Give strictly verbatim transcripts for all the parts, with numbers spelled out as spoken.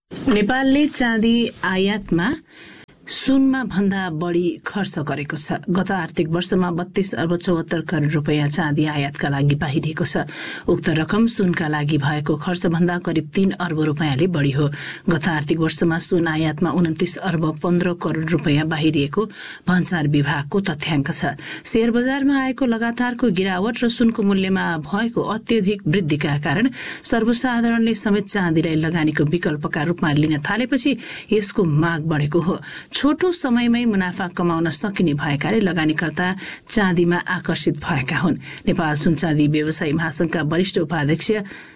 नेपालले चाँदी आयातमा सुनमा भन्दा बढी खर्च गरेको छ। गत आर्थिक वर्षमा बत्तीस अर्ब चौहत्तर करोड रुपियाँ चाँदी आयातका लागि बाहिरिएको छ। उक्त रकम सुनका लागि भएको खर्च भन्दा करिब तीन अर्ब रुपियाँले बढी हो। गत आर्थिक वर्षमा सुन आयातमा उन्तिस अर्ब पन्ध्र करोड रुपियाँ बाहिरिएको भन्सार विभागको तथ्याङ्क छ। शेयर बजारमा आएको लगातारको गिरावट र सुनको मूल्यमा भएको अत्यधिक वृद्धिका कारण सर्वसाधारणले समेत चाँदीलाई लगानीको विकल्पका रूपमा लिन थालेपछि यसको माग बढेको हो। छोटो समयमै मुनाफा कमाउन सकिने भएकाले लगानीकर्ता चाँदीमा आकर्षित भएका हुन्। नेपाल सुन चाँदी व्यवसायी महासंघका वरिष्ठ उपाध्यक्ष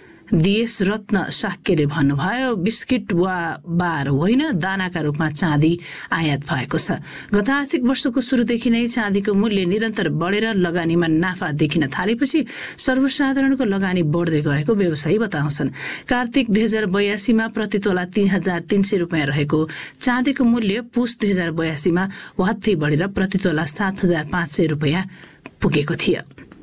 दिएस रत्न शाक्यले भन्नुभयो, बिस्किट वा बार होइन, दानाका रूपमा चाँदी आयात भएको छ। गत आर्थिक वर्षको सुरुदेखि नै चाँदीको मूल्य निरन्तर बढेर लगानीमा नाफा देखिन थालेपछि सर्वसाधारणको लगानी बढ्दै गएको व्यवसायी बताउँछन्। कार्तिक दुई हजार बयासीमा प्रति तोला तीन हजार तीन सय रुपियाँ रहेको चाँदीको मूल्य पुस दुई हजार बयासीमा वात्तै बढेर प्रति तोला सात हजार पाँच सय रुपियाँ पुगेको थियो।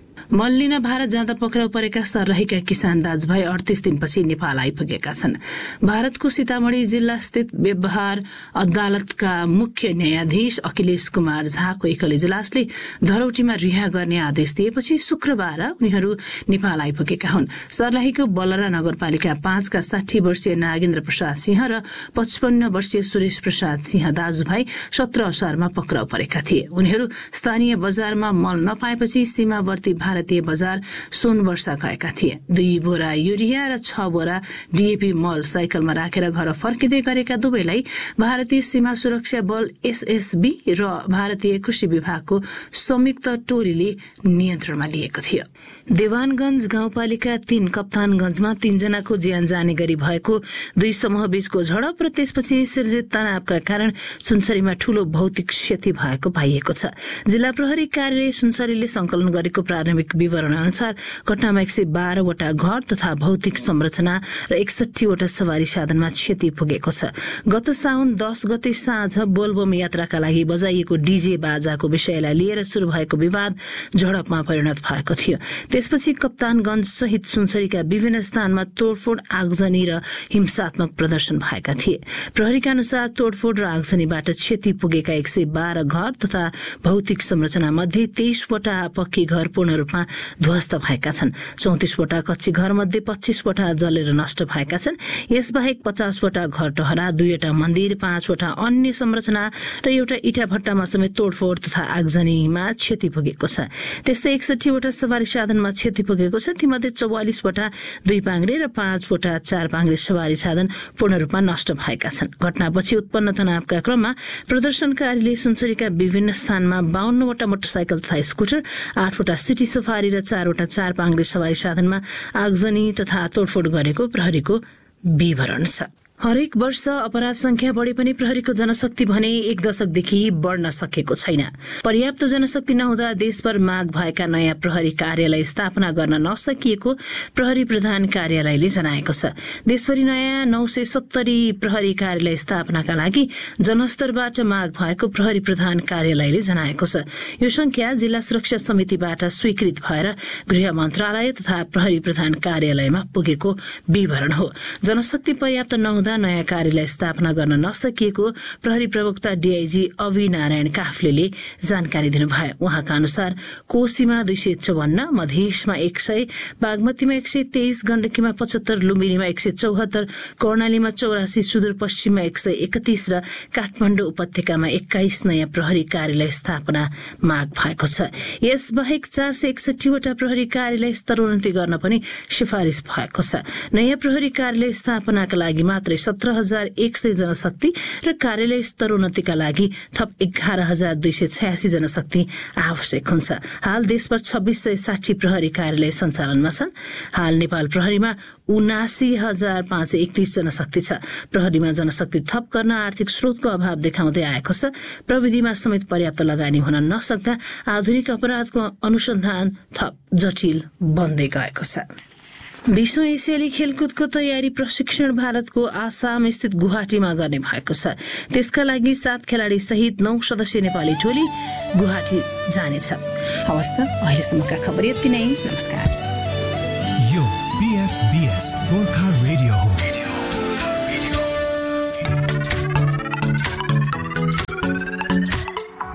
मल लिन भारत जाँदा पक्राउ परेका सर्लाहीका किसान दाजुभाइ अडतीस दिनपछि नेपाल आइपुगेका छन्। भारतको सीतामढ़ी जिल्ला स्थित व्यवहार अदालतका मुख्य न्यायाधीश अखिलेश कुमार झाको एकल इजलासले धरौटीमा रिहा गर्ने आदेश दिएपछि शुक्रबार उनीहरू नेपाल आइपुगेका हुन्। सर्लाहीको बलरा नगरपालिका पाँचका साठी वर्षीय नागेन्द्र प्रसाद सिंह र पचपन्न वर्षीय सुरेश प्रसाद सिंह दाजुभाइ सत्र असारमा पक्राउ परेका थिए। उनीहरू स्थानीय बजारमा मल नपाएपछि सीमावर्ती भारत भारतीय बजार सोनवर्षा गएका थिए। दुई बोरा युरिया र छ बोरा डीएपी मल साइकलमा राखेर घर फर्किँदै गरेका दुवैलाई भारतीय सीमा सुरक्षा बल एसएसबी र भारतीय कृषि विभागको संयुक्त टोलीले नियन्त्रणमा लिएको थियो। देवानगञ्ज गाउँपालिका तीन कप्तानगञ्जमा तीनजनाको ज्यान जाने गरी भएको दुई समूह बीचको झडप र त्यसपछि सिर्जित तनावका कारण सुनसरीमा ठूलो भौतिक क्षति भएको पाइएको छ। जिल्ला प्रहरी कार्यालय सुनसरीले संकलन गरेको प्रारम्भिक विवरण अनुसार घटनामा एक सय बाह्रवटा घर तथा भौतिक संरचना र एकसठीवटा सवारी साधनमा क्षति पुगेको छ। गत साउन दस गते साँझ बोलबम यात्राका लागि बजाइएको डीजे बाजाको विषयलाई लिएर शुरू भएको विवाद झडपमा परिणत भएको थियो। त्यसपछि कप्तानगञ्ज सहित सुनसरीका विभिन्न स्थानमा तोडफोड, आगजनी र हिंसात्मक प्रदर्शन भएका थिए। प्रहरीका अनुसार तोडफोड र आगजनीबाट क्षति पुगेका एक सय बाह्र घर तथा भौतिक संरचना मध्ये तेइसवटा पक्की घर पूर्ण रूपमा ध्वस्त भएका छन्। चौतिसवटा कच्ची घर मध्ये पच्चीसवटा जलेर नष्ट भएका छन्। यसबाहेक पचासवटा घर टहरा, दुईवटा मन्दिर, पाँचवटा अन्य संरचना र एउटा इटा भट्टामा समेत तोडफोड तथा आगजनीमा क्षति पुगेको छ। त्यस्तै एकसठीवटा सवारी साधनमा क्षति पुगेको छ। तीमध्ये चौवालिसवटा दुई पाङ्ग्रे र पाँचवटा चार पाङ्ग्रे सवारी साधन पूर्ण रूपमा नष्ट भएका छन्। घटनापछि उत्पन्न तनावका क्रममा प्रदर्शनकारीले सुनसरीका विभिन्न स्थानमा बाहन्नवटा मोटरसाइकल तथा स्कुटर, आठवटा सिटी सफारी र चारवटा चार पाङ्ग्रे सवारी साधनमा आगजनी तथा तोडफोड गरेको प्रहरीको विवरण छ। हरेक वर्ष अपराध संख्या बढे पनि प्रहरीको जनशक्ति भने एक दशकदेखि बढ्न सकेको छैन। पर्याप्त जनशक्ति नहुँदा देशभर माग भएका नयाँ प्रहरी कार्यालय स्थापना गर्न नसकिएको प्रहरी प्रधान कार्यालयले जनाएको छ। देशभरि नयाँ नौ सय सत्तरी प्रहरी कार्यालय स्थापनाका लागि जनस्तरबाट माग भएको प्रहरी प्रधान कार्यालयले जनाएको छ। यो संख्या जिल्ला सुरक्षा समितिबाट स्वीकृत भएर गृह मन्त्रालय तथा प्रहरी प्रधान कार्यालयमा पुगेको विवरण हो। जनशक्ति पर्याप्त नहुँदा नयाँ कार्यालय स्थापना गर्न नसकिएको प्रहरी प्रवक्ता डीआईजी अवि नारायण काफ्लेले जानकारी दिनुभयो। उहाँका अनुसार कोशीमा दुई सय चौवन्न, मधेसमा एक सय, बागमतीमा एक सय तेइस, गण्डकीमा पचहत्तर, लुम्बिनीमा एक सय चौहत्तर, कर्णालीमा चौरासी, सुदूरपश्चिममा एक सय एकतिस र काठमाडौँ उपत्यकामा एक्काइस नयाँ प्रहरी कार्यालय स्थापना माग भएको छ। यसबाहेक चार सय एकसठीवटा प्रहरी कार्यालय स्तरोन्नति गर्न पनि सिफारिस भएको छ। नयाँ प्रहरी कार्यालय स्थापनाका लागि मात्रै सत्र हजार एक सय जनशक्ति र कार्यालय स्तरोन्नतिका लागि थप एघार हजार दुई सय छयासी जनशक्ति आवश्यक हुन्छ। हाल देशभर छब्बीस सय साठी प्रहरी कार्यालय सञ्चालनमा छन्। हाल नेपाल प्रहरीमा उनासी हजार पाँच सय एकतिस जनशक्ति छ। प्रहरीमा जनशक्ति थप गर्न आर्थिक स्रोतको अभाव देखाउँदै आएको छ। प्रविधिमा समेत पर्याप्त लगानी हुन नसक्दा आधुनिक अपराधको अनुसन्धान थप जटिल बन्दै गएको छ। विश्व एसियाली खेलकुदको तयारी प्रशिक्षण भारतको आसाम स्थित गुवाहाटीमा गर्ने भएको छ। त्यसका लागि सात खेलाडी सहित नौ सदस्यीय नेपाली टोली गुवाहाटी जानेछ। हवस् त, अहिलेसम्मका खबर यति नै। नमस्कार। यो पीएफबीएस गोर्खा रेडियो हो।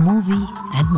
movie, and more.